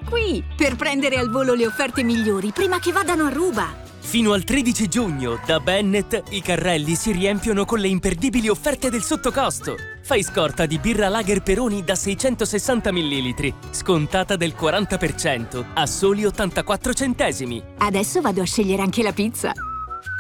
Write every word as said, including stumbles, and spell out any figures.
qui per prendere al volo le offerte migliori prima che vadano a ruba. Fino al tredici giugno, da Bennet, i carrelli si riempiono con le imperdibili offerte del sottocosto. Fai scorta di birra Lager Peroni da seicentosessanta millilitri, scontata del quaranta per cento, a soli ottantaquattro centesimi. Adesso vado a scegliere anche la pizza.